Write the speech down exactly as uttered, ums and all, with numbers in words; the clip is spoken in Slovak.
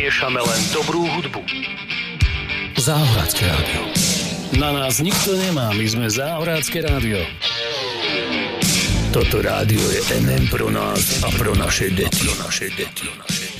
miešame len dobrú hudbu. Záhradské rádio. Na nás nikto nemá, my sme Záhradské rádio. Toto rádio je en em pro nás a pro naše deti. Pro naše deti.